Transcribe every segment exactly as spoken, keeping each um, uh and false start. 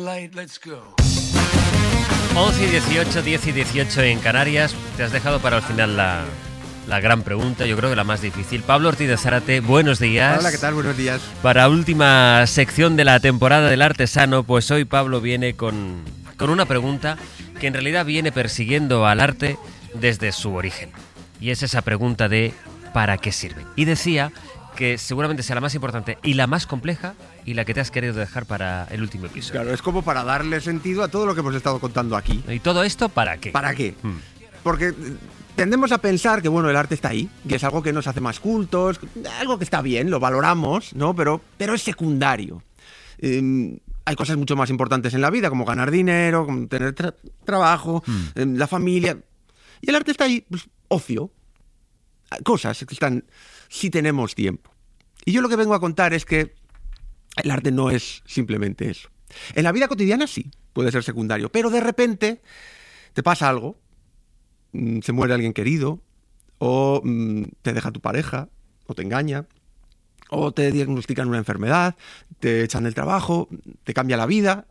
light, let's go. once y dieciocho, diez y dieciocho en Canarias. Te has dejado para el final la, la gran pregunta, yo creo que la más difícil. Pablo Ortiz de Zárate, buenos días. Hola, ¿qué tal? Buenos días. Para última sección de la temporada del artesano, pues hoy Pablo viene con, con una pregunta que en realidad viene persiguiendo al arte desde su origen. Y es esa pregunta de ¿para qué sirve? Y decía que seguramente sea la más importante y la más compleja y la que te has querido dejar para el último episodio. Claro, es como para darle sentido a todo lo que hemos estado contando aquí. ¿Y todo esto para qué? ¿Para qué? Hmm. Porque tendemos a pensar que, bueno, el arte está ahí, que es algo que nos hace más cultos, algo que está bien, lo valoramos, ¿no? Pero, pero es secundario. Eh, hay cosas mucho más importantes en la vida, como ganar dinero, como tener tra- trabajo, Hmm. eh, la familia. Y el arte está ahí, pues, ocio. Cosas que están si tenemos tiempo. Y yo lo que vengo a contar es que el arte no es simplemente eso. En la vida cotidiana sí, puede ser secundario, pero de repente te pasa algo, se muere alguien querido, o te deja tu pareja, o te engaña, o te diagnostican una enfermedad, te echan del trabajo, te cambia la vida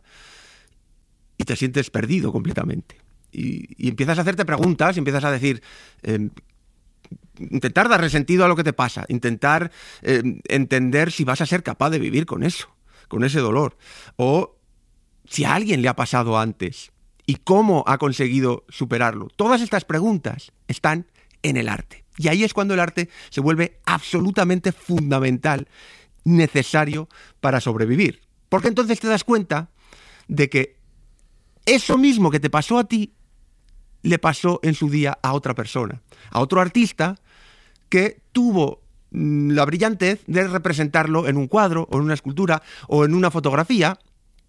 y te sientes perdido completamente. Y, y empiezas a hacerte preguntas y empiezas a decir... Eh, intentar darle sentido a lo que te pasa, intentar eh, entender si vas a ser capaz de vivir con eso, con ese dolor, o si a alguien le ha pasado antes y cómo ha conseguido superarlo. Todas estas preguntas están en el arte. Y ahí es cuando el arte se vuelve absolutamente fundamental, necesario para sobrevivir. Porque entonces te das cuenta de que eso mismo que te pasó a ti le pasó en su día a otra persona, a otro artista que tuvo mmm, la brillantez de representarlo en un cuadro, o en una escultura, o en una fotografía,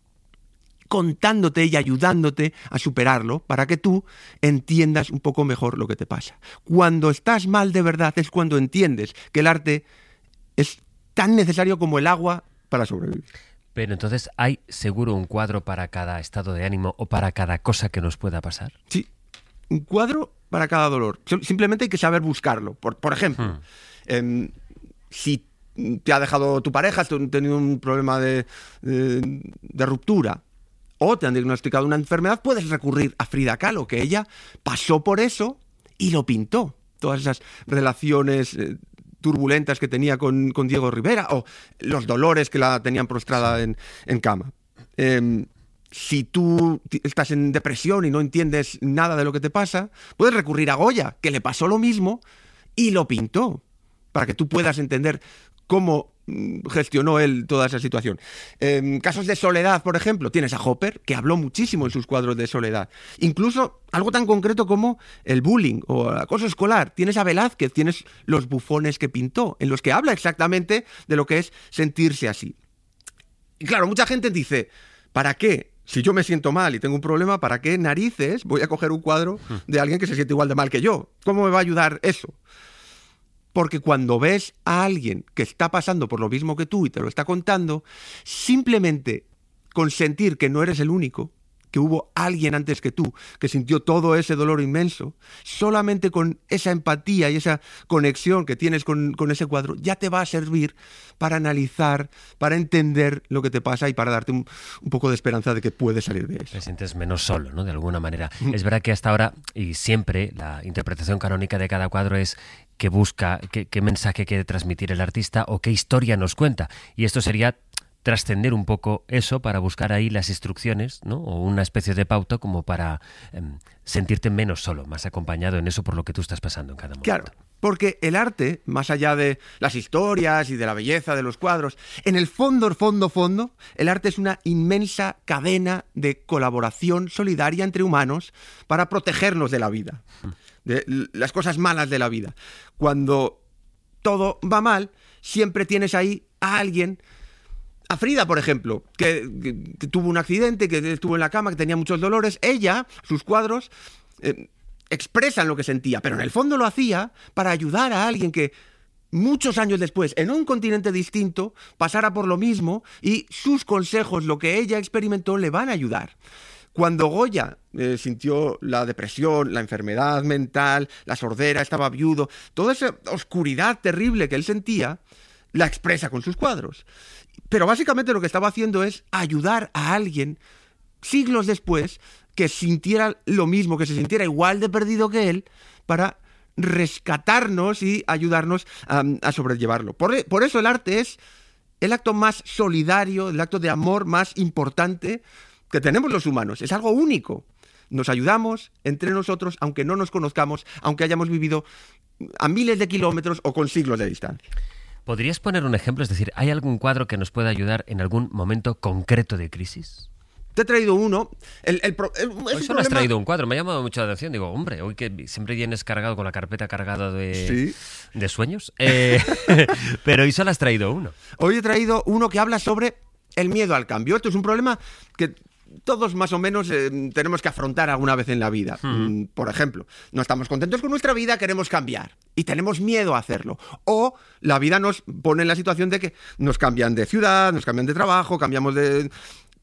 contándote y ayudándote a superarlo para que tú entiendas un poco mejor lo que te pasa. Cuando estás mal de verdad es cuando entiendes que el arte es tan necesario como el agua para sobrevivir. Pero entonces, ¿hay seguro un cuadro para cada estado de ánimo o para cada cosa que nos pueda pasar? Sí. Un cuadro para cada dolor. Simplemente hay que saber buscarlo. Por, por ejemplo, hmm. eh, si te ha dejado tu pareja, has tenido un problema de, de, de ruptura, o te han diagnosticado una enfermedad, puedes recurrir a Frida Kahlo, que ella pasó por eso y lo pintó. Todas esas relaciones eh, turbulentas que tenía con, con Diego Rivera, o los dolores que la tenían prostrada sí. en, en cama. Eh, Si tú estás en depresión y no entiendes nada de lo que te pasa, puedes recurrir a Goya, que le pasó lo mismo y lo pintó, para que tú puedas entender cómo gestionó él toda esa situación. En casos de soledad, por ejemplo, tienes a Hopper, que habló muchísimo en sus cuadros de soledad. Incluso algo tan concreto como el bullying o el acoso escolar. Tienes a Velázquez, tienes los bufones que pintó, en los que habla exactamente de lo que es sentirse así. Y claro, mucha gente dice, ¿para qué? Si yo me siento mal y tengo un problema, ¿para qué narices voy a coger un cuadro de alguien que se siente igual de mal que yo? ¿Cómo me va a ayudar eso? Porque cuando ves a alguien que está pasando por lo mismo que tú y te lo está contando, simplemente con sentir que no eres el único, que hubo alguien antes que tú que sintió todo ese dolor inmenso, solamente con esa empatía y esa conexión que tienes con, con ese cuadro, ya te va a servir para analizar, para entender lo que te pasa y para darte un, un poco de esperanza de que puedes salir de eso. Te sientes menos solo, ¿no? De alguna manera. Mm. Es verdad que hasta ahora, y siempre, la interpretación canónica de cada cuadro es que busca, qué, qué mensaje quiere transmitir el artista o qué historia nos cuenta. Y esto sería trascender un poco eso para buscar ahí las instrucciones, ¿no? O una especie de pauta como para eh, sentirte menos solo, más acompañado en eso por lo que tú estás pasando en cada momento. Claro, porque el arte, más allá de las historias y de la belleza de los cuadros, en el fondo, fondo, fondo, el arte es una inmensa cadena de colaboración solidaria entre humanos para protegernos de la vida, de las cosas malas de la vida. Cuando todo va mal, siempre tienes ahí a alguien. A Frida, por ejemplo, que, que, que tuvo un accidente, que estuvo en la cama, que tenía muchos dolores. Ella, sus cuadros, eh, expresan lo que sentía, pero en el fondo lo hacía para ayudar a alguien que muchos años después, en un continente distinto, pasara por lo mismo y sus consejos, lo que ella experimentó, le van a ayudar. Cuando Goya eh, sintió la depresión, la enfermedad mental, la sordera, estaba viudo, toda esa oscuridad terrible que él sentía, la expresa con sus cuadros. Pero básicamente lo que estaba haciendo es ayudar a alguien siglos después, que sintiera lo mismo, que se sintiera igual de perdido que él, para rescatarnos y ayudarnos a, a sobrellevarlo. Por, por eso el arte es el acto más solidario, el acto de amor más importante que tenemos los humanos. Es algo único. Nos ayudamos entre nosotros, aunque no nos conozcamos, aunque hayamos vivido a miles de kilómetros o con siglos de distancia. ¿Podrías poner un ejemplo? Es decir, ¿hay algún cuadro que nos pueda ayudar en algún momento concreto de crisis? Te he traído uno. El, el pro, el, hoy solo problema... has traído un cuadro. Me ha llamado mucho la atención. Digo, hombre, hoy que siempre vienes cargado con la carpeta cargada de, sí. de sueños. Eh, pero hoy solo has traído uno. Hoy he traído uno que habla sobre el miedo al cambio. Esto es un problema que todos más o menos eh, tenemos que afrontar alguna vez en la vida. Hmm. Por ejemplo, no estamos contentos con nuestra vida, queremos cambiar y tenemos miedo a hacerlo. O la vida nos pone en la situación de que nos cambian de ciudad, nos cambian de trabajo, cambiamos de...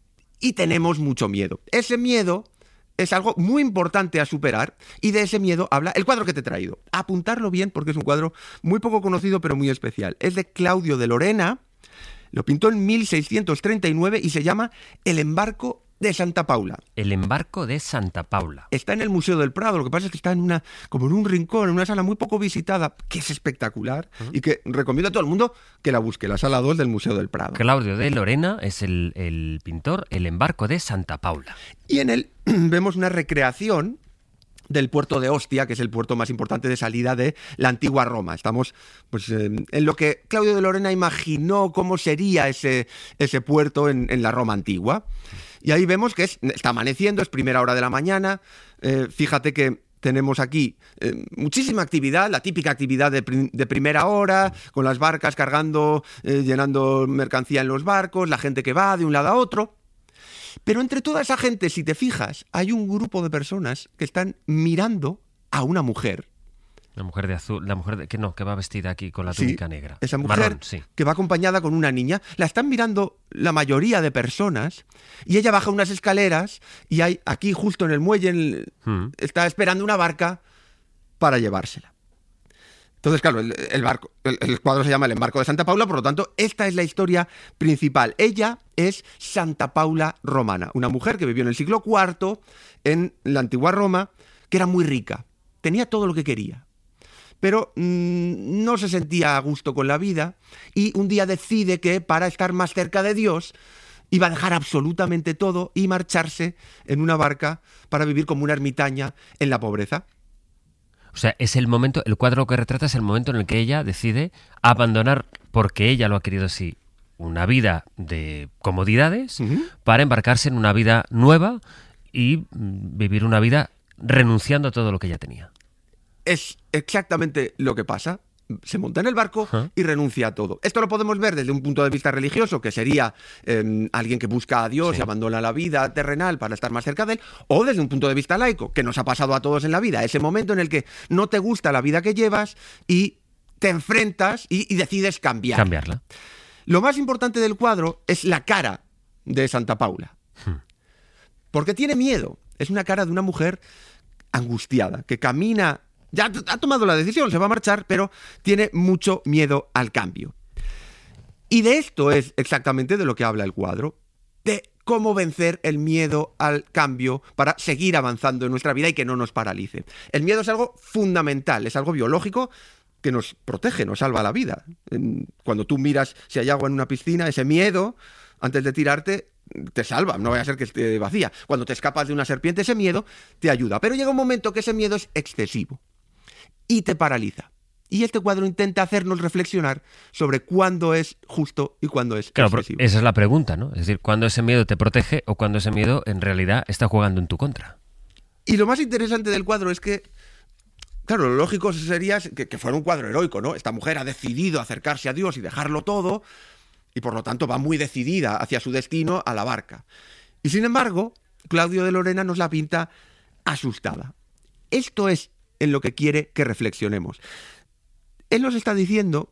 y tenemos mucho miedo. Ese miedo es algo muy importante a superar y de ese miedo habla el cuadro que te he traído. Apuntarlo bien porque es un cuadro muy poco conocido pero muy especial. Es de Claudio de Lorena, lo pintó en mil seiscientos treinta y nueve y se llama El embarco de Santa Paula. El embarco de Santa Paula. Está en el Museo del Prado, lo que pasa es que está en una, como en un rincón, en una sala muy poco visitada, que es espectacular uh-huh. y que recomiendo a todo el mundo que la busque, la sala dos del Museo del Prado. Claudio de Lorena es el, el pintor, El embarco de Santa Paula. Y en él vemos una recreación del puerto de Ostia, que es el puerto más importante de salida de la antigua Roma. Estamos pues, eh, en lo que Claudio de Lorena imaginó cómo sería ese, ese puerto en, en la Roma antigua. Y ahí vemos que es, está amaneciendo, es primera hora de la mañana. Eh, fíjate que tenemos aquí eh, muchísima actividad, la típica actividad de, prim- de primera hora, con las barcas cargando, eh, llenando mercancía en los barcos, la gente que va de un lado a otro. Pero entre toda esa gente, si te fijas, hay un grupo de personas que están mirando a una mujer. La mujer de azul, la mujer de, que no, que va vestida aquí con la túnica sí, negra. Esa mujer Marrón, sí. que va acompañada con una niña, la están mirando la mayoría de personas y ella baja unas escaleras y hay aquí justo en el muelle en el, hmm. está esperando una barca para llevársela. Entonces, claro, el, el barco, el, el cuadro se llama El embarco de Santa Paula, por lo tanto, esta es la historia principal. Ella es Santa Paula romana, una mujer que vivió en el siglo cuarto en la antigua Roma, que era muy rica, tenía todo lo que quería. Pero mmm, no se sentía a gusto con la vida y un día decide que para estar más cerca de Dios iba a dejar absolutamente todo y marcharse en una barca para vivir como una ermitaña en la pobreza. O sea, es el momento, el cuadro que retrata es el momento en el que ella decide abandonar, porque ella lo ha querido así, una vida de comodidades uh-huh. para embarcarse en una vida nueva y mm, vivir una vida renunciando a todo lo que ella tenía. Es exactamente lo que pasa. Se monta en el barco uh-huh. y renuncia a todo. Esto lo podemos ver desde un punto de vista religioso, que sería eh, alguien que busca a Dios sí. y abandona la vida terrenal para estar más cerca de él, o desde un punto de vista laico, que nos ha pasado a todos en la vida, ese momento en el que no te gusta la vida que llevas y te enfrentas y, y decides cambiar. Cambiarla. Lo más importante del cuadro es la cara de Santa Paula, hmm. porque tiene miedo. Es una cara de una mujer angustiada, que camina... Ya ha tomado la decisión, se va a marchar, pero tiene mucho miedo al cambio. Y de esto es exactamente de lo que habla el cuadro, de cómo vencer el miedo al cambio para seguir avanzando en nuestra vida y que no nos paralice. El miedo es algo fundamental, es algo biológico que nos protege, nos salva la vida. Cuando tú miras si hay agua en una piscina, ese miedo, antes de tirarte, te salva, no vaya a ser que esté vacía. Cuando te escapas de una serpiente, ese miedo te ayuda. Pero llega un momento que ese miedo es excesivo y te paraliza. Y este cuadro intenta hacernos reflexionar sobre cuándo es justo y cuándo es claro, excesivo. Esa es la pregunta, ¿no? Es decir, ¿cuándo ese miedo te protege o cuándo ese miedo en realidad está jugando en tu contra? Y lo más interesante del cuadro es que, claro, lo lógico sería que, que fuera un cuadro heroico, ¿no? Esta mujer ha decidido acercarse a Dios y dejarlo todo, y por lo tanto va muy decidida hacia su destino, a la barca. Y sin embargo, Claudio de Lorena nos la pinta asustada. Esto es en lo que quiere que reflexionemos. Él nos está diciendo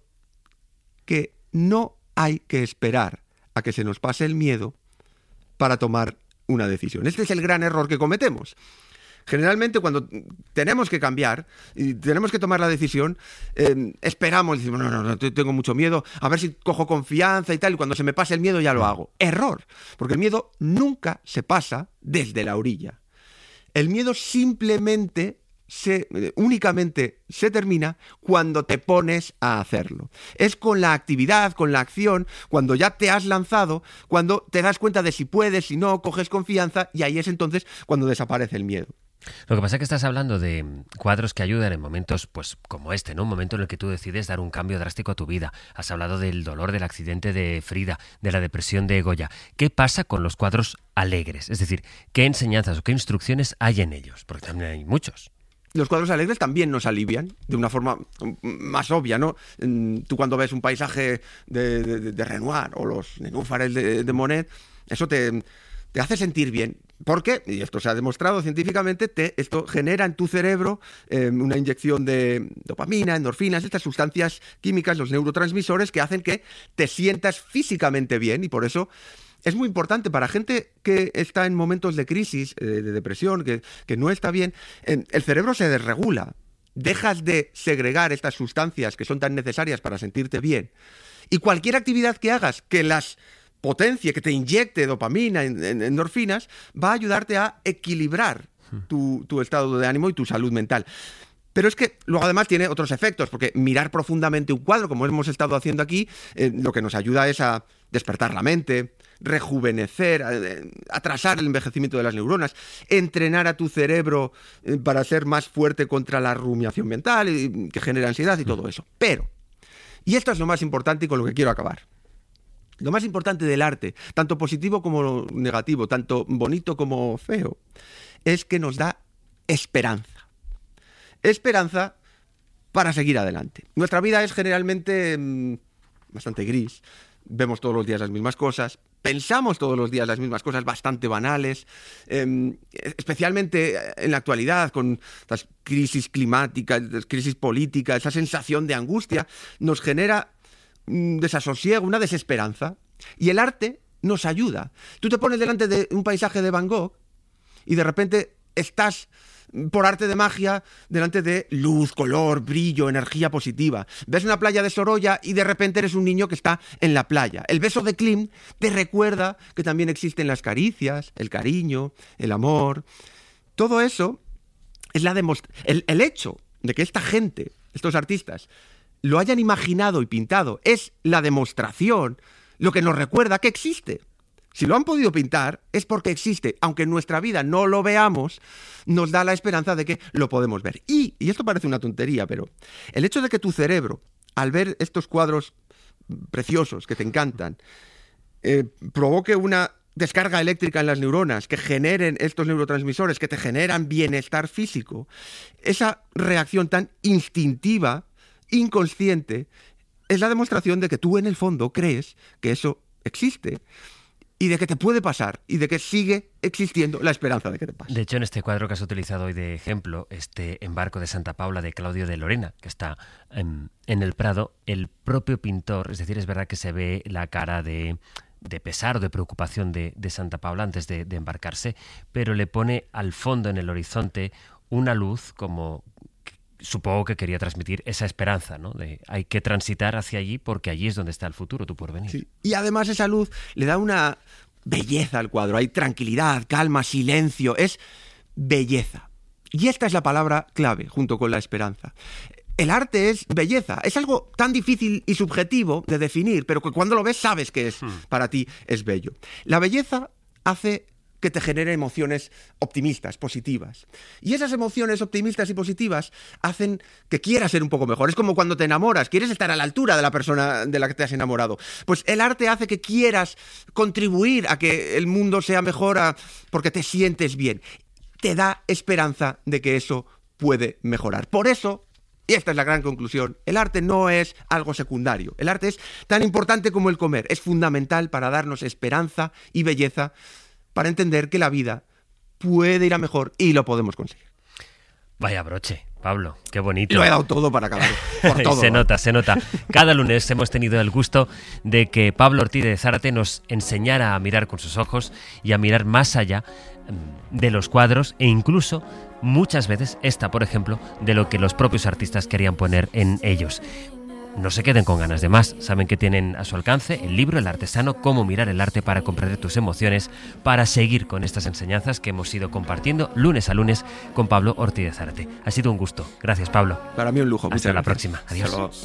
que no hay que esperar a que se nos pase el miedo para tomar una decisión. Este es el gran error que cometemos. Generalmente cuando tenemos que cambiar y tenemos que tomar la decisión, eh, esperamos, decimos, no, no, no, tengo mucho miedo, a ver si cojo confianza y tal, y cuando se me pase el miedo ya lo hago. Error, porque el miedo nunca se pasa desde la orilla. El miedo simplemente, se, únicamente se termina cuando te pones a hacerlo. Es con la actividad, con la acción, cuando ya te has lanzado, cuando te das cuenta de si puedes, si no, coges confianza, y ahí es entonces cuando desaparece el miedo. Lo que pasa es que estás hablando de cuadros que ayudan en momentos pues como este, ¿no? Un momento en el que tú decides dar un cambio drástico a tu vida. Has hablado del dolor del accidente de Frida, de la depresión de Goya. ¿Qué pasa con los cuadros alegres? Es decir, ¿qué enseñanzas o qué instrucciones hay en ellos? Porque también hay muchos. Los cuadros alegres también nos alivian de una forma más obvia, ¿no? Tú cuando ves un paisaje de, de, de Renoir o los nenúfares de, de Monet, eso te, te hace sentir bien. Porque, y esto se ha demostrado científicamente, te, esto genera en tu cerebro eh, una inyección de dopamina, endorfinas, estas sustancias químicas, los neurotransmisores que hacen que te sientas físicamente bien, y por eso es muy importante para gente que está en momentos de crisis, eh, de depresión, que, que no está bien, eh, el cerebro se desregula, dejas de segregar estas sustancias que son tan necesarias para sentirte bien, y cualquier actividad que hagas que las potencia, que te inyecte dopamina, endorfinas, va a ayudarte a equilibrar tu, tu estado de ánimo y tu salud mental. Pero es que luego además tiene otros efectos, porque mirar profundamente un cuadro, como hemos estado haciendo aquí, eh, lo que nos ayuda es a despertar la mente, rejuvenecer, a, a atrasar el envejecimiento de las neuronas, entrenar a tu cerebro eh, para ser más fuerte contra la rumiación mental, y, que genera ansiedad y todo eso. Pero, y esto es lo más importante y con lo que quiero acabar, lo más importante del arte, tanto positivo como negativo, tanto bonito como feo, es que nos da esperanza. Esperanza para seguir adelante. Nuestra vida es generalmente mmm, bastante gris. Vemos todos los días las mismas cosas, pensamos todos los días las mismas cosas bastante banales, eh, especialmente en la actualidad, con las crisis climáticas, las crisis políticas, esa sensación de angustia, nos genera un desasosiego, una desesperanza, y el arte nos ayuda. Tú te pones delante de un paisaje de Van Gogh y de repente estás, por arte de magia, delante de luz, color, brillo, energía positiva. Ves una playa de Sorolla y de repente eres un niño que está en la playa. El beso de Klimt te recuerda que también existen las caricias, el cariño, el amor. Todo eso es la demostra- el, el hecho de que esta gente, estos artistas, lo hayan imaginado y pintado, es la demostración, lo que nos recuerda que existe. Si lo han podido pintar es porque existe, aunque en nuestra vida no lo veamos, nos da la esperanza de que lo podemos ver. Y, y esto parece una tontería, pero el hecho de que tu cerebro, al ver estos cuadros preciosos que te encantan, eh, provoque una descarga eléctrica en las neuronas, que generen estos neurotransmisores, que te generan bienestar físico, esa reacción tan instintiva, inconsciente, es la demostración de que tú en el fondo crees que eso existe y de que te puede pasar y de que sigue existiendo la esperanza de que te pase. De hecho, en este cuadro que has utilizado hoy de ejemplo, este Embarco de Santa Paula de Claudio de Lorena, que está en, en el Prado, el propio pintor, es decir, es verdad que se ve la cara de, de pesar o de preocupación de, de Santa Paula antes de, de embarcarse, pero le pone al fondo en el horizonte una luz como... Supongo que quería transmitir esa esperanza, ¿no? De hay que transitar hacia allí porque allí es donde está el futuro, tu porvenir. Sí. Y además esa luz le da una belleza al cuadro. Hay tranquilidad, calma, silencio. Es belleza. Y esta es la palabra clave, junto con la esperanza. El arte es belleza. Es algo tan difícil y subjetivo de definir, pero que cuando lo ves sabes que es, hmm. para ti es bello. La belleza hace que te genere emociones optimistas, positivas. Y esas emociones optimistas y positivas hacen que quieras ser un poco mejor. Es como cuando te enamoras, quieres estar a la altura de la persona de la que te has enamorado. Pues el arte hace que quieras contribuir a que el mundo sea mejor a... porque te sientes bien. Te da esperanza de que eso puede mejorar. Por eso, y esta es la gran conclusión, el arte no es algo secundario. El arte es tan importante como el comer. Es fundamental para darnos esperanza y belleza, para entender que la vida puede ir a mejor y lo podemos conseguir. Vaya broche, Pablo, qué bonito. Lo he dado todo para acabar. Por todo. Se nota, se nota. Cada lunes hemos tenido el gusto de que Pablo Ortiz de Zárate nos enseñara a mirar con sus ojos y a mirar más allá de los cuadros e incluso muchas veces esta, por ejemplo, de lo que los propios artistas querían poner en ellos. No se queden con ganas de más. Saben que tienen a su alcance el libro El Artesano, cómo mirar el arte para comprender tus emociones, para seguir con estas enseñanzas que hemos ido compartiendo lunes a lunes con Pablo Ortiz de Zárate. Ha sido un gusto. Gracias, Pablo. Para mí un lujo. Hasta la gracias. próxima. Adiós.